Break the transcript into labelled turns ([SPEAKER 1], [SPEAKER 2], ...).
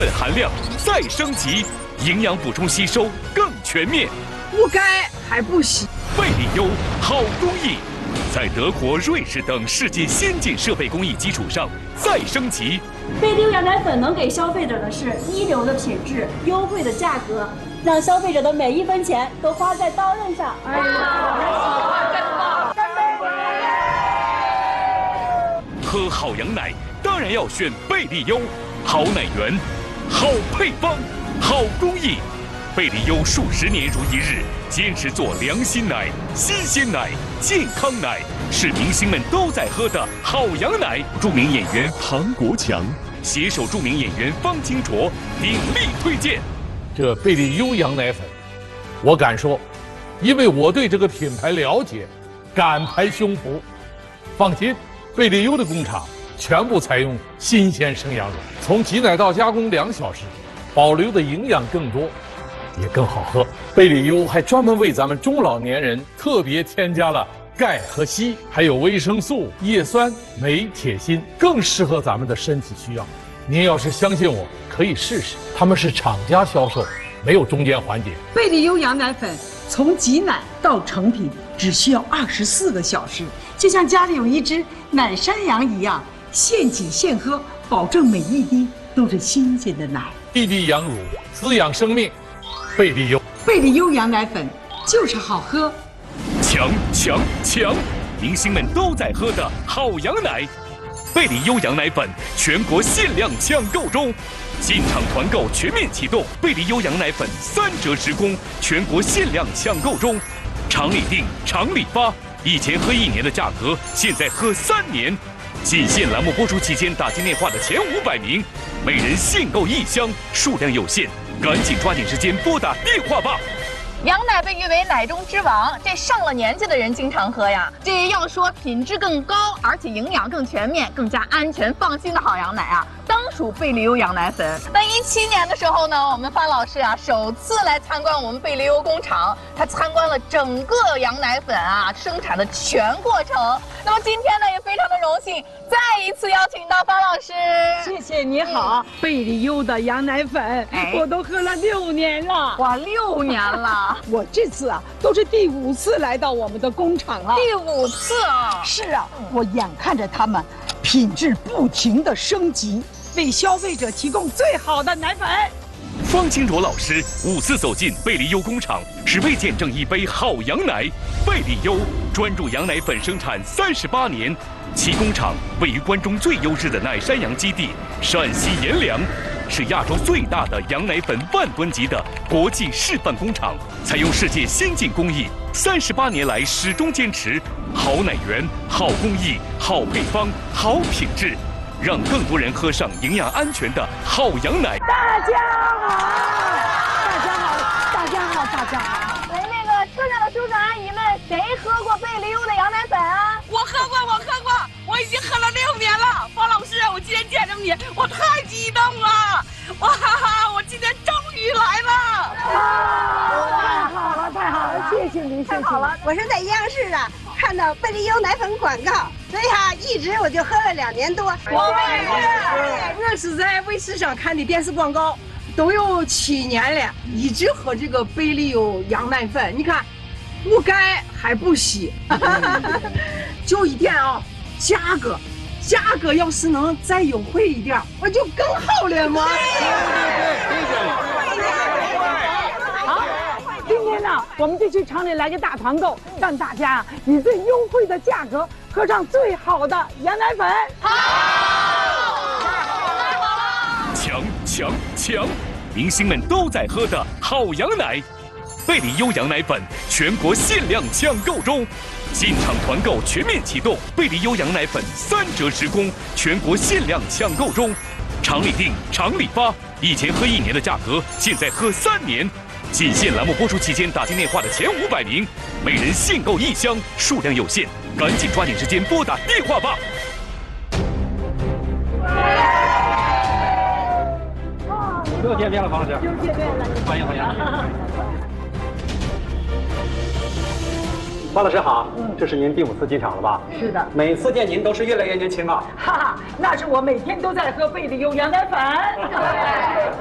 [SPEAKER 1] 含量再升级，营养补充吸收更全面。
[SPEAKER 2] 不该还不洗。
[SPEAKER 1] 贝利优好工艺，在德国、瑞士等世界先进设备工艺基础上再升级。
[SPEAKER 3] 贝利优羊奶粉能给消费者的是一流的品质、优惠的价格，让消费者的每一分钱都花在刀刃上。哎呀，真棒！
[SPEAKER 1] 喝好羊奶当然要选贝利优，好奶源，好配方，好工艺。贝利优数十年如一日，坚持做良心奶、新鲜奶、健康奶，是明星们都在喝的好羊奶。著名演员唐国强携手著名演员方清卓鼎力推荐。
[SPEAKER 4] 这贝利优羊奶粉，我敢说，因为我对这个品牌了解，敢拍胸脯。放心，贝利优的工厂全部采用新鲜生羊乳，从挤奶到加工2小时，保留的营养更多，也更好喝。贝利优还专门为咱们中老年人特别添加了钙和硒，还有维生素、叶酸、镁、铁、锌，更适合咱们的身体需要。您要是相信我，可以试试。他们是厂家销售，没有中间环节。
[SPEAKER 2] 贝利优羊奶粉从挤奶到成品只需要24个小时，就像家里有一只奶山羊一样，现挤现喝，保证每一滴都是新鲜的奶。
[SPEAKER 4] 滴滴羊乳，滋养生命。贝利优，
[SPEAKER 2] 贝利优羊奶粉就是好喝。
[SPEAKER 1] 强强强！明星们都在喝的好羊奶，贝利优羊奶粉全国限量抢购中，进场团购全面启动。贝利优羊奶粉3折10供，全国限量抢购中，厂里订，厂里发。以前喝1年的价格，现在喝3年。仅限栏目播出期间打进电话的前500名，每人限购1箱，数量有限，赶紧抓紧时间拨打电话吧。
[SPEAKER 5] 羊奶被誉为奶中之王，这上了年纪的人经常喝呀。这要说品质更高，而且营养更全面、更加安全放心的好羊奶啊，当属贝利优羊奶粉。那17年的时候呢，我们范老师啊首次来参观我们贝利优工厂，他参观了整个羊奶粉啊生产的全过程。那么今天呢，也非常的荣幸，再一次邀请到范老师。
[SPEAKER 2] 谢谢，你好。贝利优的羊奶粉，我都喝了6年了。
[SPEAKER 5] 哇，6年了。
[SPEAKER 2] 我这次啊，都是第5次来到我们的工厂了。
[SPEAKER 5] 第5次啊！
[SPEAKER 2] 是啊，我眼看着他们品质不停的升级，为消费者提供最好的奶粉。
[SPEAKER 1] 方清卓老师5次走进贝利优工厂，只为见证一杯好羊奶。贝利优专注羊奶粉生产38年，其工厂位于关中最优质的奶山羊基地陕西阎良，是亚洲最大的羊奶粉万吨级的国际示范工厂，采用世界先进工艺，38年来始终坚持好奶源、好工艺、好配方、好品质，让更多人喝上营养安全的好羊奶。
[SPEAKER 2] 大家好，大家好，大家好，大家好。
[SPEAKER 5] 来，那个车上的叔叔阿姨们，谁喝过贝利优的羊奶粉啊？
[SPEAKER 6] 我喝过，我已经喝了6年了。方老师，我今天见着你，我太激动了！哇哈哈，我今天终于来了！
[SPEAKER 2] 太好了，谢谢您，
[SPEAKER 7] 太好了！我是在央视啊看到贝利优奶粉广告，所以哈一直我就喝了2年多。
[SPEAKER 2] 我是在卫视上看的电视广告，都有7年了，一直喝这个贝利优羊奶粉。你看，不该还不稀，就一点啊，价格要是能再优惠一点，我就更好了嘛。好，今天呢，我们就去厂里来个大团购，让大家以最优惠的价格喝上最好的羊奶粉。
[SPEAKER 1] 强强强！明星们都在喝的好羊奶，贝利优羊奶粉全国限量抢购中，进场团购全面启动。贝利优羊奶粉3折10供，全国限量抢购中，厂里订，厂里发。以前喝1年的价格，现在喝3年。仅限栏目播出期间打进电话的前500名，每人限购1箱，数量有限，赶紧抓紧时间拨打电话吧。
[SPEAKER 8] 又见面了，方老师。
[SPEAKER 2] 又见面了，
[SPEAKER 8] 欢迎。 方老师好，这是您第5次进场了吧？
[SPEAKER 9] 是的，
[SPEAKER 8] 每次见您都是越来越年轻啊！
[SPEAKER 9] 哈哈，那是我每天都在喝贝利优羊奶粉。